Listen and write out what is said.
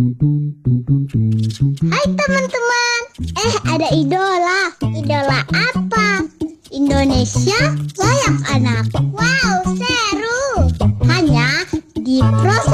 Hai teman-teman, ada idola. Idola apa? Indonesia layak anak. Wow,